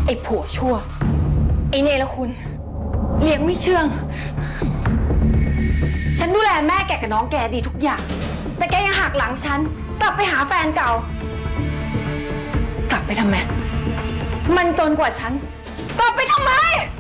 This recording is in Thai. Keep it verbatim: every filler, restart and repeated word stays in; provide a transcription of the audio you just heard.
อ้ผัวชั่วไอ้เนรคุณเลี้ยงไม่เชื่องฉันดูแลแม่แกกับน้องแกดีทุกอย่างแต่แกยังหักหลังฉันกลับไปหาแฟนเก่ากลับไปทำไมมันจนกว่าฉันกลับไปทำไม